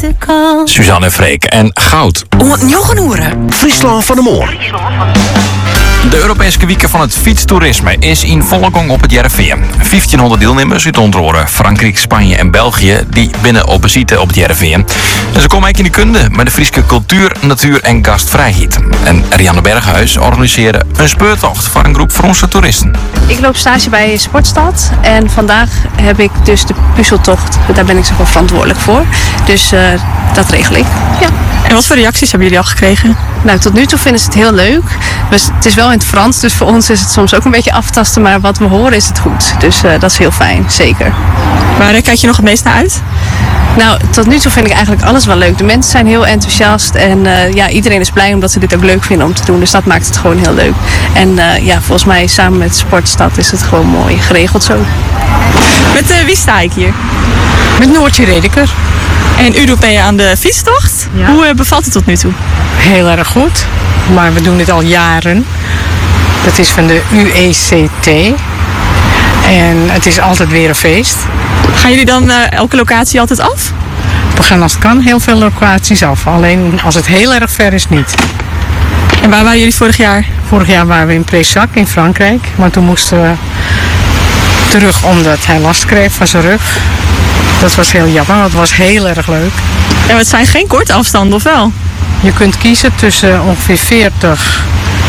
Suzanne en Freek en goud. Om het Njoggenoeren. Friesland van de Moor. De Europese Week van het fietstoerisme is in volle gang op het Jereveen. 1500 deelnemers uit onder andere Frankrijk, Spanje en België die binnen op visite op het Jereveen. En ze komen eigenlijk in de kunde met de Friese cultuur, natuur en gastvrijheid. En Rianne Berghuis organiseren een speurtocht voor een groep Franse toeristen. Ik loop stage bij Sportstad en vandaag heb ik dus de puzzeltocht. Daar ben ik zo wel verantwoordelijk voor. Dus dat regel ik. Ja. En wat voor reacties hebben jullie al gekregen? Nou, tot nu toe vinden ze het heel leuk. Het is wel in het Frans, dus voor ons is het soms ook een beetje aftasten. Maar wat we horen is het goed. Dus dat is heel fijn, zeker. Waar kijk je nog het meest naar uit? Nou, tot nu toe vind ik eigenlijk alles wel leuk. De mensen zijn heel enthousiast en iedereen is blij omdat ze dit ook leuk vinden om te doen. Dus dat maakt het gewoon heel leuk. En volgens mij samen met Sportstad is het gewoon mooi geregeld zo. Met wie sta ik hier? Met Noortje Redeker. En u doet mee aan de fietstocht. Ja. Hoe bevalt het tot nu toe? Heel erg goed. Maar we doen dit al jaren. Dat is van de UECT. En het is altijd weer een feest. Gaan jullie dan elke locatie altijd af? We gaan als het kan heel veel locaties af. Alleen als het heel erg ver is niet. En waar waren jullie vorig jaar? Vorig jaar waren we in Présac in Frankrijk. Maar toen moesten we terug omdat hij last kreeg van zijn rug. Dat was heel jammer, want het was heel erg leuk. Ja, het zijn geen korte afstanden, of wel? Je kunt kiezen tussen ongeveer 40,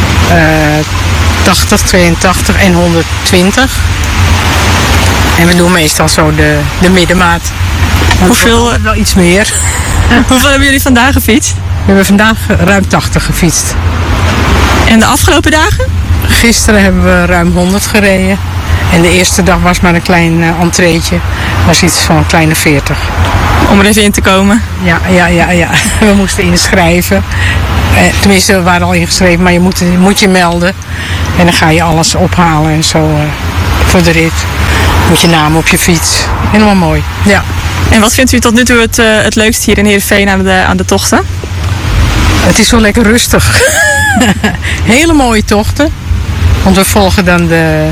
80, 82 en 120. En we doen meestal zo de middenmaat. Hoeveel? Wel iets meer. Hoeveel hebben jullie vandaag gefietst? We hebben vandaag ruim 80 gefietst. En de afgelopen dagen? Gisteren hebben we ruim 100 gereden. En de eerste dag was maar een klein entreetje. Was iets van een kleine 40. Om er even in te komen? Ja. We moesten inschrijven. Tenminste, we waren al ingeschreven, maar je moet je melden. En dan ga je alles ophalen en zo voor de rit. Moet je naam op je fiets. Helemaal mooi, ja. En wat vindt u tot nu toe het leukst hier in Heerenveen aan de tochten? Het is wel lekker rustig. Hele mooie tochten. Want we volgen dan de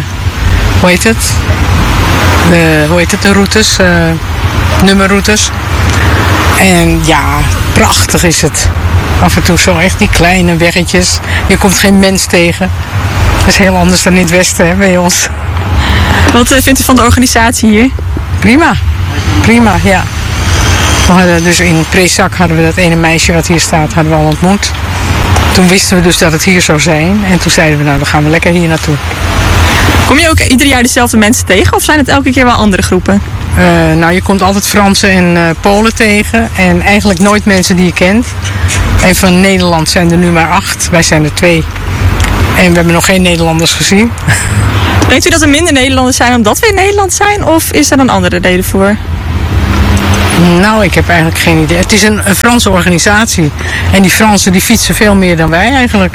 routes, nummerroutes. En ja, prachtig is het. Af en toe zo echt die kleine weggetjes. Je komt geen mens tegen. Dat is heel anders dan in het westen, hè, bij ons. Wat vindt u van de organisatie hier? Prima, ja. We hadden dus in Présac hadden we dat ene meisje wat hier staat, hadden we al ontmoet. Toen wisten we dus dat het hier zou zijn. En toen zeiden we, nou, dan gaan we lekker hier naartoe. Kom je ook ieder jaar dezelfde mensen tegen of zijn het elke keer wel andere groepen? Nou, je komt altijd Fransen en Polen tegen. En eigenlijk nooit mensen die je kent. En van Nederland zijn er nu maar 8. Wij zijn er 2. En we hebben nog geen Nederlanders gezien. Denkt u dat er minder Nederlanders zijn omdat we in Nederland zijn? Of is er een andere reden voor? Nou, ik heb eigenlijk geen idee. Het is een Franse organisatie. En die Fransen die fietsen veel meer dan wij eigenlijk.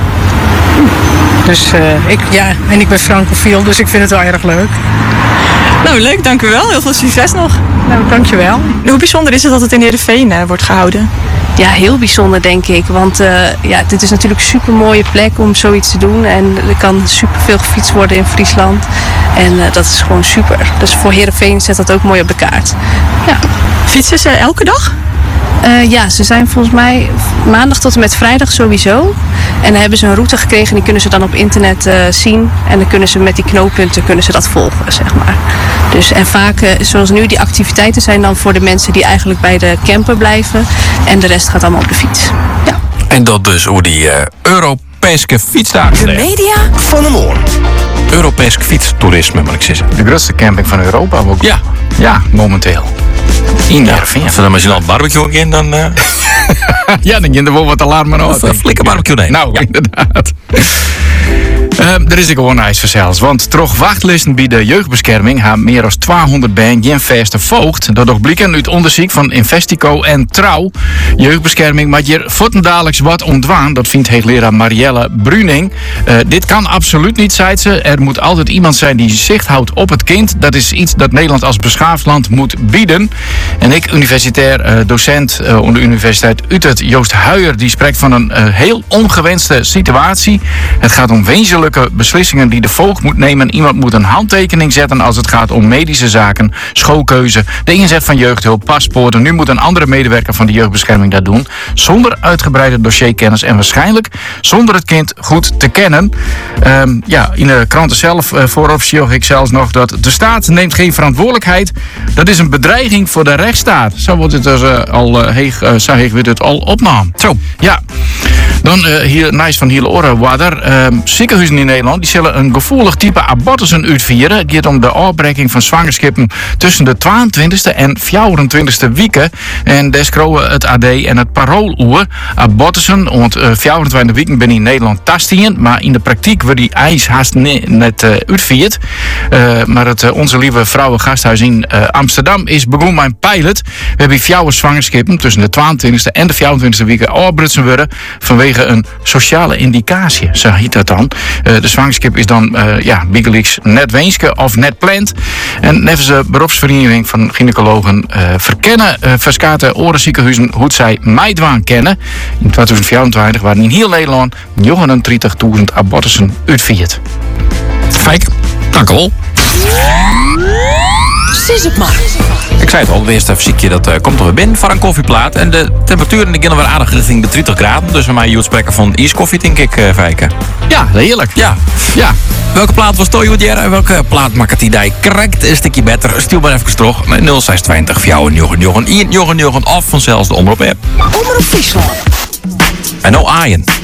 Dus ik ben francofiel, dus ik vind het wel erg leuk. Nou, leuk, dank u wel. Heel veel succes nog. Nou, dankjewel. Hoe bijzonder is het dat het in Heerenveen wordt gehouden? Ja, heel bijzonder denk ik. Want dit is natuurlijk een super mooie plek om zoiets te doen. En er kan super veel gefietst worden in Friesland. En dat is gewoon super. Dus voor Heerenveen zet dat ook mooi op de kaart. Ja. Fietsen ze elke dag? Ja, ze zijn volgens mij maandag tot en met vrijdag sowieso. En dan hebben ze een route gekregen en die kunnen ze dan op internet zien. En dan kunnen ze met die knooppunten dat volgen, zeg maar. Dus, en vaak, zoals nu, die activiteiten zijn dan voor de mensen die eigenlijk bij de camper blijven. En de rest gaat allemaal op de fiets. Ja. En dat dus hoe die Europese fietsdagen. De media Van de Moor. Europees fietstoerisme, moet ik zeggen. De grootste camping van Europa ook. Ja, Momenteel. In Heerenveen. Als we dan maar zo'n barbecue in, dan... Ja, dan ging er wel wat alarmen over. Een flinke barbecue, nee. Nou, inderdaad. Er is ik gewoon ijs vanzelfs. Want toch wachtlisten bij de jeugdbescherming hebben meer dan 200 band geen vaste voogd. Dat toch blikken uit onderzoek van Investico en Trouw. Jeugdbescherming maar je voetendaallijks wat ontwaan. Dat vindt hoogleraar Marielle Bruning. Dit kan absoluut niet, zei ze. Er moet altijd iemand zijn die zicht houdt op het kind. Dat is iets dat Nederland als beschaafd land moet bieden. En ik, universitair docent aan de Universiteit Utrecht, Joost Huijer, die spreekt van een heel ongewenste situatie. Het gaat om wezenlijk wezenlijke beslissingen die de volk moet nemen. Iemand moet een handtekening zetten als het gaat om medische zaken, schoolkeuze, de inzet van jeugdhulp, paspoorten. Nu moet een andere medewerker van de jeugdbescherming dat doen. Zonder uitgebreide dossierkennis en waarschijnlijk zonder het kind goed te kennen. In de kranten zelf voorop zie ik zelfs nog dat de staat neemt geen verantwoordelijkheid. Dat is een bedreiging voor de rechtsstaat. Zo wordt het dus al opnam. Zo. Ja. Dan hier Nijs van Hiele-Oren-Wadder. Ziekenhuizen in Nederland die zullen een gevoelig type abortussen uitvieren. Het gaat om de afbreking van zwangerschappen tussen de 22e en 24e weken. En daar schreeuwen het AD en het Parool over. Abortussen, want 24 weken ben in Nederland tastien, maar in de praktijk wordt die eis haast net uitvierd. Maar het Onze Lieve Vrouwen Gasthuis in Amsterdam is begonnen mijn pilot. We hebben 4 zwangerschappen tussen de 22e en de 24e weken afbrutsen worden vanwege een sociale indicatie, zo heet dat dan. De zwangerschap is dan biggeliks net wenske of net plant. En nevens de beroepsvereniging van gynaecologen verkennen verskate orenziekenhuizen hoe zij meidwaan kennen. In 2024 waren in heel Nederland 39.000 abortussen uitvierd. Fijk, dank u wel. Sis het maar. Ik zei het al, het eerste fysiekje dat komt er weer binnen voor een koffieplaat. En de temperaturen die gaan weer aardig richting de 30 graden. Dus voor mij je spreken van ijskoffie, denk ik, Fijke. Ja, heerlijk. Ja. Welke plaat was Toy Jera? Welke plaat maakt het die correct een stukje beter? Stuur maar even terug naar 0620 499 of vanzelfs de Omroep app. Omroep Friesland. En nou aaien.